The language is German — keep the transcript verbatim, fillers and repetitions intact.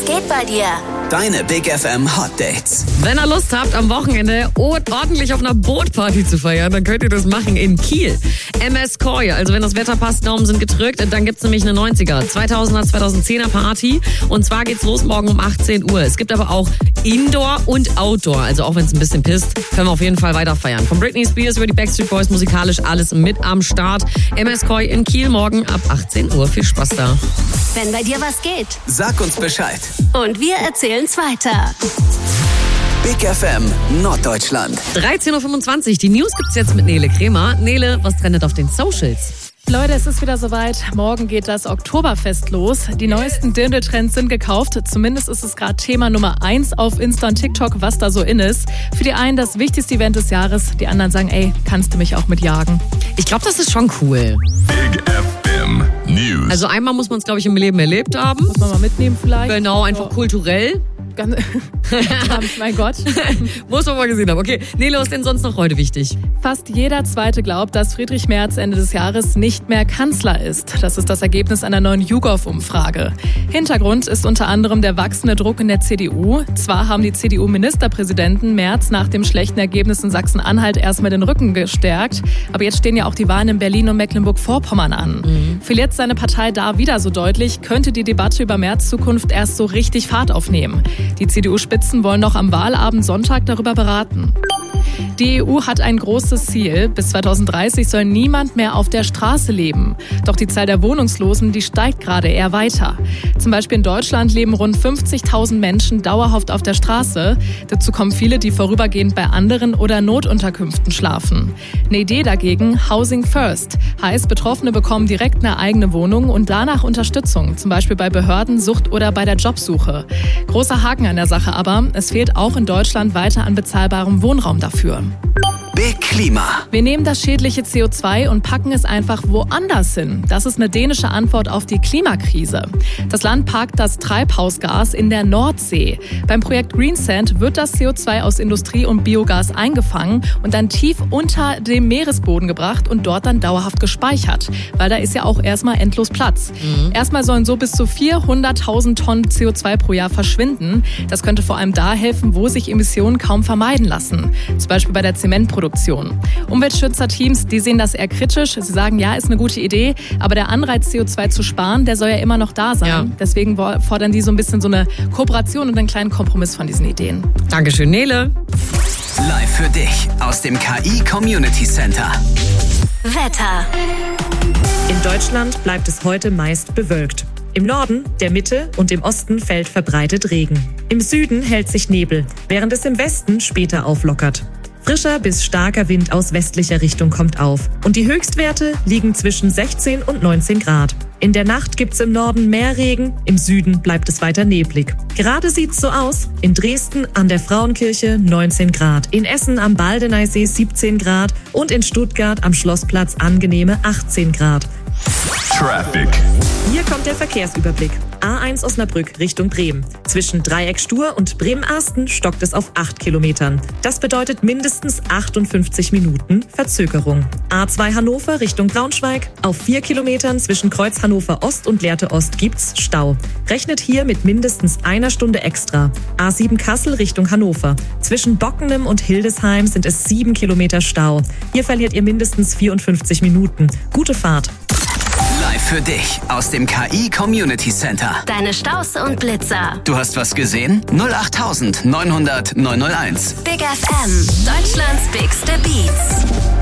Was geht bei dir? Deine Big F M Hot Dates. Wenn ihr Lust habt, am Wochenende ordentlich auf einer Bootparty zu feiern, dann könnt ihr das machen in Kiel. M S Koi, also wenn das Wetter passt, Daumen sind gedrückt, dann gibt's nämlich eine neunziger, zweitausender, zweitausendzehner Party. Und zwar geht's los morgen um achtzehn Uhr. Es gibt aber auch Indoor und Outdoor, also auch wenn es ein bisschen pisst, können wir auf jeden Fall weiter feiern. Von Britney Spears über die Backstreet Boys, musikalisch alles mit am Start. M S Koi in Kiel morgen ab achtzehn Uhr. Viel Spaß da. Wenn bei dir was geht. Sag uns Bescheid. Und wir erzählen's weiter. Big F M Norddeutschland. dreizehn Uhr fünfundzwanzig, die News gibt's jetzt mit Nele Kremer. Nele, was trendet auf den Socials? Leute, es ist wieder soweit. Morgen geht das Oktoberfest los. Die neuesten Dirndl-Trends sind gekauft. Zumindest ist es gerade Thema Nummer eins auf Insta und TikTok, was da so in ist. Für die einen das wichtigste Event des Jahres. Die anderen sagen, ey, kannst du mich auch mitjagen? Ich glaube, das ist schon cool. Big F M News. Also einmal muss man es, glaube ich, im Leben erlebt haben. Muss man mal mitnehmen vielleicht. Genau, einfach Ja. kulturell. Ganz, mein Gott. Muss man mal gesehen haben. Okay, Nele, was ist denn sonst noch heute wichtig? Fast jeder Zweite glaubt, dass Friedrich Merz Ende des Jahres nicht mehr Kanzler ist. Das ist das Ergebnis einer neuen YouGov-Umfrage. Hintergrund ist unter anderem der wachsende Druck in der C D U. Zwar haben die C D U-Ministerpräsidenten Merz nach dem schlechten Ergebnis in Sachsen-Anhalt erstmal den Rücken gestärkt, aber jetzt stehen ja auch die Wahlen in Berlin und Mecklenburg-Vorpommern an. Mhm. Verliert seine Partei da wieder so deutlich, könnte die Debatte über Merz' Zukunft erst so richtig Fahrt aufnehmen. Die C D U-Spitzen wollen noch am Wahlabend Sonntag darüber beraten. Die E U hat ein großes Ziel. Bis zweitausenddreißig soll niemand mehr auf der Straße leben. Doch die Zahl der Wohnungslosen, die steigt gerade eher weiter. Zum Beispiel in Deutschland leben rund fünfzigtausend Menschen dauerhaft auf der Straße. Dazu kommen viele, die vorübergehend bei anderen oder Notunterkünften schlafen. Eine Idee dagegen, Housing First. Heißt, Betroffene bekommen direkt eine eigene Wohnung und danach Unterstützung. Zum Beispiel bei Behörden, Sucht oder bei der Jobsuche. Großer Haken an der Sache aber, es fehlt auch in Deutschland weiter an bezahlbarem Wohnraum dafür. Big Klima. Wir nehmen das schädliche C O zwei und packen es einfach woanders hin. Das ist eine dänische Antwort auf die Klimakrise. Das Land parkt das Treibhausgas in der Nordsee. Beim Projekt Greensand wird das C O zwei aus Industrie und Biogas eingefangen und dann tief unter dem Meeresboden gebracht und dort dann dauerhaft gespeichert. Weil da ist ja auch erstmal endlos Platz. Mhm. Erstmal sollen so bis zu vierhunderttausend Tonnen C O zwei pro Jahr verschwinden. Das könnte vor allem da helfen, wo sich Emissionen kaum vermeiden lassen. Zum Beispiel bei der Zementproduktion. Umweltschützerteams, die sehen das eher kritisch. Sie sagen, ja, ist eine gute Idee, aber der Anreiz, C O zwei zu sparen, der soll ja immer noch da sein. Ja. Deswegen fordern die so ein bisschen so eine Kooperation und einen kleinen Kompromiss von diesen Ideen. Dankeschön, Nele. Live für dich aus dem K I Community Center. Wetter. In Deutschland bleibt es heute meist bewölkt. Im Norden, der Mitte und im Osten fällt verbreitet Regen. Im Süden hält sich Nebel, während es im Westen später auflockert. Frischer bis starker Wind aus westlicher Richtung kommt auf. Und die Höchstwerte liegen zwischen sechzehn und neunzehn Grad. In der Nacht gibt's im Norden mehr Regen, im Süden bleibt es weiter neblig. Gerade sieht's so aus. In Dresden an der Frauenkirche neunzehn Grad, in Essen am Baldeneysee siebzehn Grad und in Stuttgart am Schlossplatz angenehme achtzehn Grad. Traffic. Hier kommt der Verkehrsüberblick. A eins Osnabrück Richtung Bremen. Zwischen Dreieck Stur und Bremen-Arsten stockt es auf acht Kilometern. Das bedeutet mindestens achtundfünfzig Minuten Verzögerung. A zwei Hannover Richtung Braunschweig. Auf vier Kilometern zwischen Kreuz Hannover Ost und Lehrte Ost gibt's Stau. Rechnet hier mit mindestens einer Stunde extra. A sieben Kassel Richtung Hannover. Zwischen Bockenem und Hildesheim sind es sieben Kilometer Stau. Hier verliert ihr mindestens vierundfünfzig Minuten. Gute Fahrt. Live für dich aus dem K I Community Center. Deine Staus und Blitzer. Du hast was gesehen? null acht neunhundert neunhundert neunhunderteins. Big F M. Deutschlands bigste Beats.